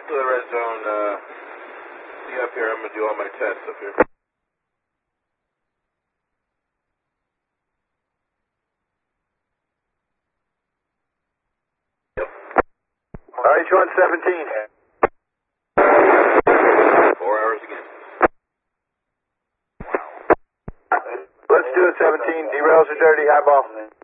to the red zone. See you up here. I'm going to do all my tests up here. RH-117. 4 hours again. Let's do it, 17. Derails are dirty, high ball.